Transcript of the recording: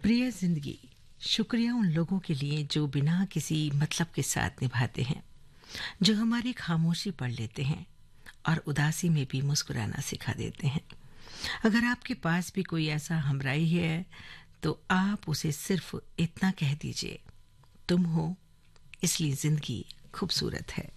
प्रिय जिंदगी, शुक्रिया उन लोगों के लिए जो बिना किसी मतलब के साथ निभाते हैं, जो हमारी खामोशी पढ़ लेते हैं और उदासी में भी मुस्कुराना सिखा देते हैं। अगर आपके पास भी कोई ऐसा हमराही है, तो आप उसे सिर्फ इतना कह दीजिए, तुम हो इसलिए जिंदगी खूबसूरत है।